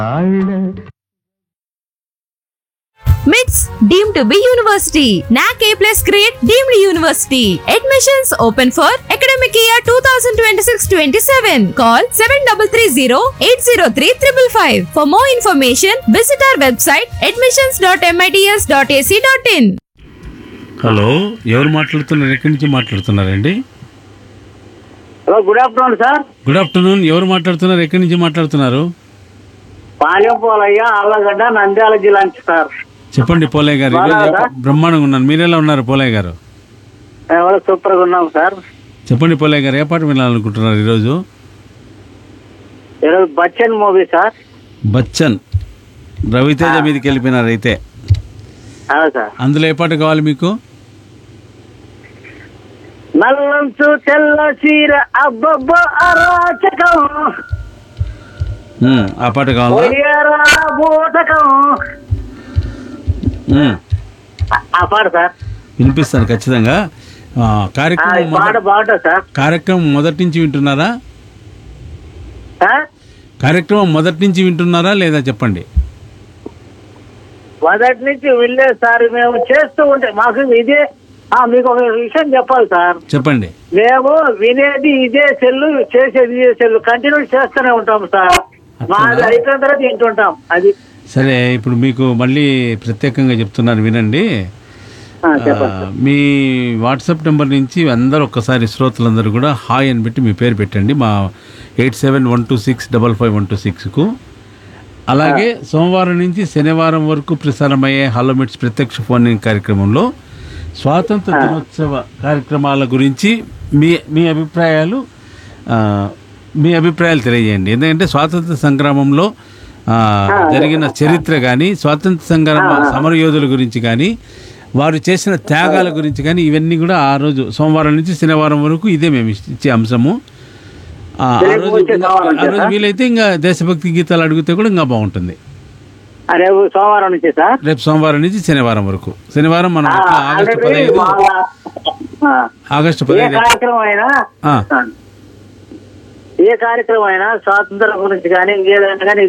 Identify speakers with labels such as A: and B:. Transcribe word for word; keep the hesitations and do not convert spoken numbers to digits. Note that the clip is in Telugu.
A: MITS deemed to be university. N A C A plus grade deemed university. Admissions open for academic year twenty twenty-six twenty-seven. Call seven three three zero eight zero three five five. For more information, visit our website admissions dot mits dot a c dot in.
B: Hello, ఎవరు మాట్లాడుతున్నారు? ఎక్కడి నుంచి మాట్లాడుతున్నారండి?
C: Hello, good afternoon sir.
B: Good afternoon. ఎవరు మాట్లాడుతున్నారు? ఎక్కడి నుంచి మాట్లాడుతున్నారు?
C: పాలెం పోలయ్య, ఆళ్ళగడ్డ, నంద్యాల జిల్లా నుంచి సార్.
B: చెప్పండి పోలయ్య గారు. ఈరోజు బ్రహ్మాండంగా ఉన్నాను. మీరెలా ఉన్నారు పోలయ్య గారు?
C: సూపర్ గా ఉన్నాం సార్.
B: చెప్పండి పోలయ్య గారు, ఏ పాట వినాలనుకుంటున్నారు ఈరోజు?
C: ఈరోజు బచ్చన్ మూవీ సార్.
B: బచ్చన్ రవితేజ మీదకి వెళ్ళిపోయినారు అయితే.
C: సార్,
B: అందులో ఏ పాట కావాలి మీకు?
C: నల్లంచు తెల్ల చీర అబ్బబ్బో అరాచకం,
B: ఆ పాట కావాలా?
C: బోటకం, ఆ పాట సార్
B: వినిపిస్తాను ఖచ్చితంగా. కార్యక్రమం
C: బాగుంటుంది సార్.
B: కార్యక్రమం మొదటి నుంచి వింటున్నారా?
C: సార్,
B: కార్యక్రమం మొదటి నుంచి వింటున్నారా లేదా చెప్పండి.
C: మొదటి నుంచి వినలేదు సార్. మేము చేస్తూ ఉంటే మాకు ఇదే. మీకు ఒక విషయం చెప్పాలి సార్.
B: చెప్పండి.
C: మేము వినేది ఇదే సెల్లు, చేసేది ఇదే సెల్లు, కంటిన్యూ చేస్తూనే ఉంటాం సార్. మాది అయిపోయిన తర్వాత వింటుంటాం. అది
B: సరే. ఇప్పుడు మీకు మళ్ళీ ప్రత్యేకంగా చెప్తున్నాను, వినండి. మీ వాట్సాప్ నెంబర్ నుంచి అందరూ ఒక్కసారి శ్రోతలందరూ కూడా హాయ్ అని పెట్టి మీ పేరు పెట్టండి మా eight seven one two six double five one two సిక్స్కు. అలాగే సోమవారం నుంచి శనివారం వరకు ప్రసారమయ్యే హలో మిట్స్ ప్రత్యక్ష ఫోన్ ఇన్ కార్యక్రమంలో స్వాతంత్ర దినోత్సవ కార్యక్రమాల గురించి మీ మీ అభిప్రాయాలు మీ అభిప్రాయాలు తెలియజేయండి. ఎందుకంటే స్వాతంత్ర సంగ్రామంలో జరిగిన చరిత్ర కానీ, స్వాతంత్ర సంగ్రామ సమరయోధుల గురించి కానీ, వారు చేసిన త్యాగాల గురించి కానీ, ఇవన్నీ కూడా ఆ రోజు సోమవారం నుంచి శనివారం వరకు ఇదే మేము ఇచ్చే అంశము. ఆ రోజు ఆ రోజు వీలైతే ఇంకా దేశభక్తి గీతాలు అడిగితే కూడా ఇంకా బాగుంటుంది.
C: రేపు సోమవారం నుంచి సార్,
B: రేపు సోమవారం నుంచి శనివారం వరకు. శనివారం మనం ఆగస్టు పదహైదు ఆగస్టు పదహైదు
C: కార్యక్రమం అయినా ఏ కార్యక్రమం అయినా స్వాతంత్రం గురించి కానీ ఇంకేదైనా కానీ